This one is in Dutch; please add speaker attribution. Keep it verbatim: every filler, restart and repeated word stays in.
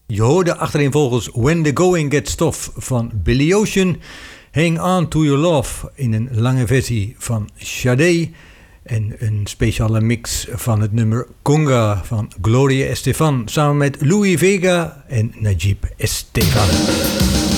Speaker 1: Je hoorde achtereenvolgens When the Going Gets Tough van Billy Ocean, Hang On To Your Love in een lange versie van Sade en een speciale mix van het nummer Conga van Gloria Estefan samen met Louis Vega en Najib Esteban.